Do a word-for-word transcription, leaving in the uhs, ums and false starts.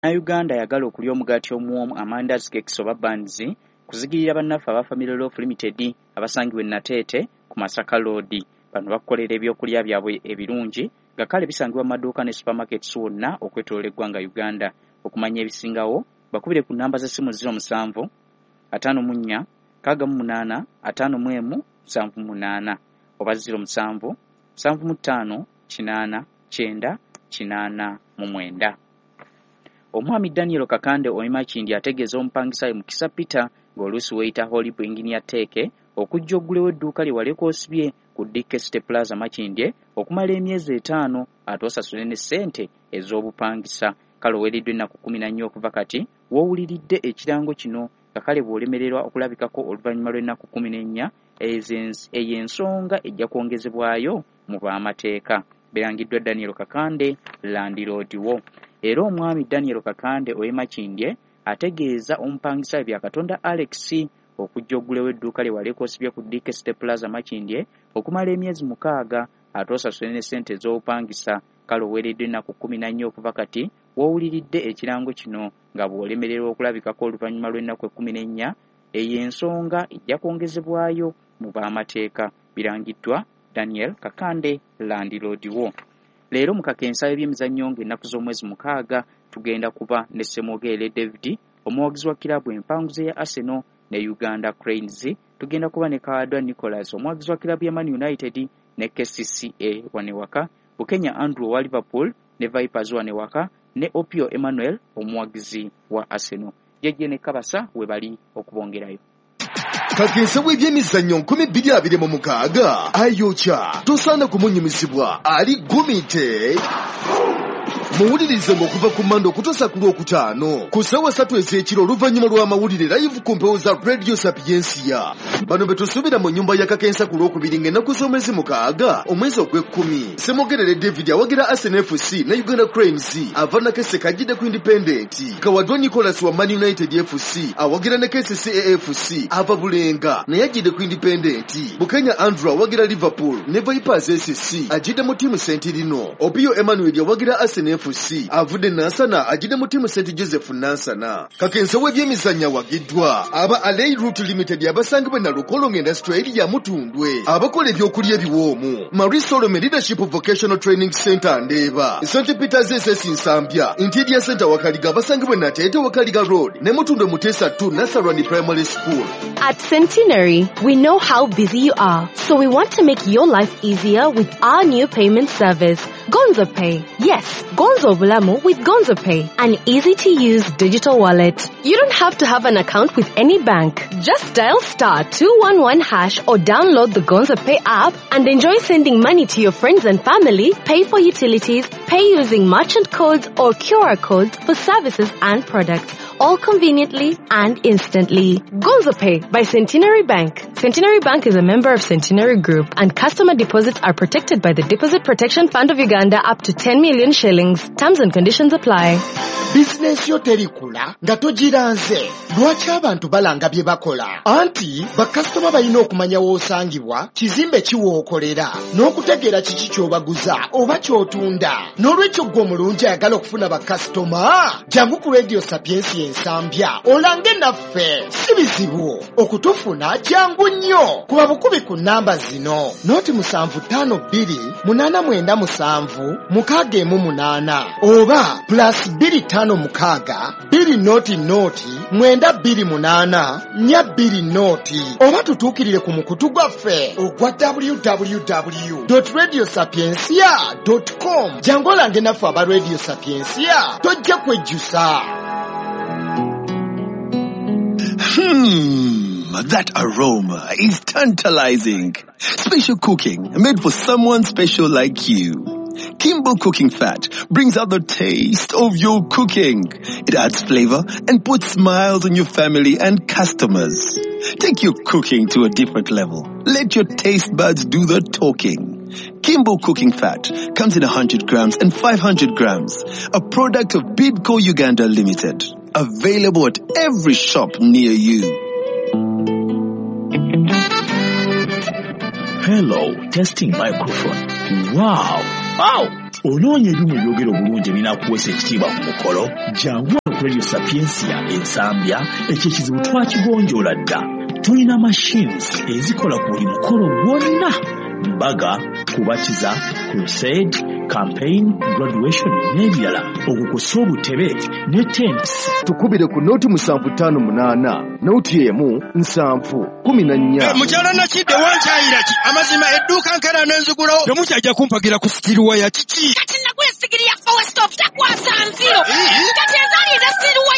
Uganda yagala okulya omugaati omuwoomu Amanda's Cakes oba Buns kuzigirira bannaffe aba Family Law Limited abasangibwa e Nateete ku Masaka Road. Bano bakolera ebyokulya byabwe ebirungi nga kale bisangibwa mu maduuka ne supermarkets wonna okwetoloola eggwanga Uganda. Okumanya ebisingawo bakubire ku nnamba z'essimu zero musanvu ataano mu nnya kaaga mu munaana ataano mu emu musanvu mu munaana oba zero musanvu musanvu mu ttaano kinaana kyenda kinaana mu mwenda. Omwami Daniel Kakande Oimakindi ategeeza omupangisa we Mukisa Peter ng'oluusi weeyita Holy Engineer Teeke okujja oggulewo edduuka lye wali koosibye ku Dickeste Plaza Makindye okumala emyezi etaano ate osasule ne ssente ez'obupangisa. Kale oweereddwa ennaku kkumi na nnya okuva kati w'owuliridde ekirango kino nga kale bw'olemererwa okulabikako oluvannyuma lw'ennaku kkumi n'ennya eyo ensonga ejja kwongezebwayo mu b'amateeka. Birangiddwa Daniel Kakande Landlord wo. Era omwami Daniel Kakande Oimakindye ategeeza omupangisa we Byakatonda Alex okujja oggulewo edduuka lye wali koosibye ku Dickeste Plaza Makindye okumala emyezi mukaaga ate osasule ne ssente ez'obupangisa. Kale oweereddwa ennaku kkumi na nnya okuva kati w'owuliridde ekirango kino nga bw'olemererwa okulabikako oluvannyuma lw'ennaku ekkumi n'ennya eyo ensonga ejja kwongezebwayo mu b'amateeka. Birangiddwa Daniel Kakande Landlord wo. Leero mu kakensa eby'emizannyo ng'ennaku z'omwezi mukaaga tugenda kuba ne Ssemwogerere David omuwagizi wa kiraabu empanguze ya Arsenal ne Uganda Cranes. Tugenda kuba ne Kawadwa Nicholas omuwagizi wa kiraabu ya Man United ne K C C A wanewaka, Bukenya Andrew wa Liverpool ne Vipers wanewaka, ne Opio Emmanuel omuwagizi wa Arsenal. Jejje ne Kabasa we bali okubongerayo. Kakensa w'ebyemizannyo nkumi bbiri abiri mu mukaaga ayokya tosaana kumunyumisibwa ali gumite. Muwulirize ng'okuva ku Mande okutuusa ku Lwokutaano ku ssaawa ssatu ez'ekiro oluvannyuma lw'amawulire live ku mpewo za Radio Sapiensia. Bano be tusuubira mu nnyumba ya Kakensa ku Lwokubiri ng'ennaku z'omwezi mukaaga omwezi ogw'ekkumi. Ssemwogerere David awagira Arsenal F C ne Uganda Cranes ava na Kese Kajide ku Independent. Kawadwa Nicholas wa Man United F C awagira ne K C C A F C ava Bulenga naye ajjide ku Independent. Bukenya Andrew awagira Liverpool ne Vipers S C ajjide mu ttiimu Saint Lino. Opio Emmanuel awagira Arsenal F C avudde Nansana ajjide mu ttiimu Saint Joseph Nansana. Kakensa w'ebyemizannyo awagiddwa aba Alay Route Limited abasangibwa na Lukolongo Industry eri Mutundwe abakola ebyokulya ebiwoomu. Marie Solomon Leadership Vocational Training Center Ndeeba, Saint Peter's S S Nsambya, Interior Center Wakaliga abasangibwa na Nateete Wakaliga Road ne Mutundwe Mutesa two Nasarani Primary School. At Centenary, we know how busy you are, so we want to make your life easier with our new payment service, Gonzo Pay. Yes, Gonzo Bulamu with Gonzo Pay, an easy-to-use digital wallet. You don't have to have an account with any bank. Just dial star two one one hash or download the Gonzo Pay app and enjoy sending money to your friends and family, pay for utilities, pay using merchant codes or Q R codes for services and products, all conveniently and instantly. Gonzo Pay by Centenary Bank. Centenary Bank is a member of Centenary Group, and customer deposits are protected by the Deposit Protection Fund of Uganda up to ten million shillings. Terms and conditions apply. Business yo terikula nga togiranze lwaki abantu balanga bye bakola anti bakasitoma balina okumanya w'osangibwa kizimbe kiwookolera n'okutegeera kiki ky'obaguza oba ky'otunda. N'olwekyo gwe omulungi ayagala okufuna bakasitoma jangu ku Radio Sapiensia Ensambya olange naffe si bizibu okutufuna jangu nnyo kuba bukubi ku nnamba zino noti musanvu ttaano bbiri munaana mwenda musanvu mukaaga emu munaana oba plus bbiri ttaano mukaaga bbiri noti noti mwenda bbiri munaana nnya bbiri noti oba tutuukirire ku mukutu gwaffe ogwa w w w dot radio sapiensia dot com. Jangu olange naffe aba Radio Sapiensia tojja kwejjusa. Hmm, that aroma is tantalizing. Special cooking made for someone special like you. Kimbo Cooking Fat brings out the taste of your cooking. It adds flavor and puts smiles on your family and customers. Take your cooking to a different level. Let your taste buds do the talking. Kimbo Cooking Fat comes in one hundred grams and five hundred grams. A product of Bidco Uganda Limited. Available at every shop near you. Hello, testing microphone. Wow. Wow! Onoonya ebimu ebyogero bulungi binaakuweesa ekitiibwa ku mukolo. Jangu ku Radio Sapiensia ensambya, ekyo ekizibu twakigonjoola dda. Tulina machines ezikola ku buli mukolo gwonna. Mbaga, kubatiza, crusade, campaign, graduation n'ebirala. Okukusa obutebe ne tents. Tukubire ku noti musanvu ttaano munaana, noti emu nsanvu kumi na nnya. Eh, mukyala Nakidde wankyayira ki? Amazima edduuka nkera n'enzigulawo. Temukyajja kumpagira kusikirwa ya kiki? Kati nagwe sigiri ya Forest of takwasa nziro. Kati ezaali edasirirwa